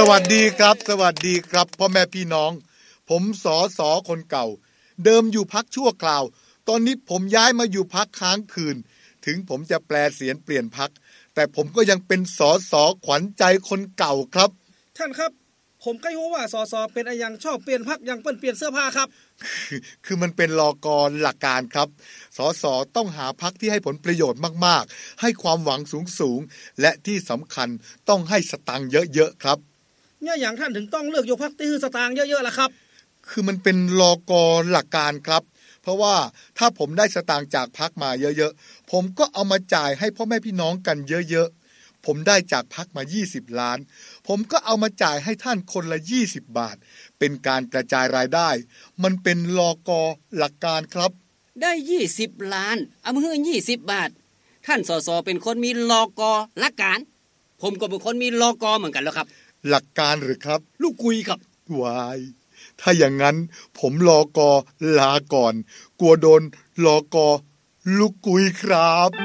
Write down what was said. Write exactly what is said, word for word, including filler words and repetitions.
วัสดีครับสวัสดีครับพ่อแม่พี่น้องผมสอสอคนเก่าเดิมอยู่พรรคชั่วคราวตอนนี้ผมย้ายมาอยู่พรรคค้างคืนถึงผมจะแปลเสียนเปลี่ยนพรรคแต่ผมก็ยังเป็นสอสอขวัญใจคนเก่าครับท่านครับผมใกล้รู้ว่าสอสอเป็นอะไรยังชอบเปลี่ยนพรรคยังเปิ้นเปลี่ยนเสื้อผ้าครับคือคือมันเป็นลกรหลักการครับสสต้องหาพรรคที่ให้ผลประโยชน์มากๆให้ความหวังสูงๆและที่สำคัญต้องให้สตางค์เยอะๆครับเนี่ยอย่างท่านถึงต้องเลือกยกพรรคที่ฮื้อสตางค์เยอะๆล่ะครับคือมันเป็นลกรหลักการครับเพราะว่าถ้าผมได้สตางค์จากพรรคมาเยอะๆผมก็เอามาจ่ายให้พ่อแม่พี่น้องกันเยอะๆผมได้จากพรรคมายี่สิบล้านผมก็เอามาจ่ายให้ท่านคนละยี่สิบบาทเป็นการกระจายรายได้มันเป็นลกหลักการครับได้ยี่สิบล้านเอามาให้ยี่สิบบาทท่านสสเป็นคนมีลกหลักการผมก็เป็นคนมีลกเหมือนกันแล้วครับหลักการหรือครับลูกกุยครับวายถ้าอย่างนั้นผมลกลาก่อนกลัวโดนลกลูกกุยครับ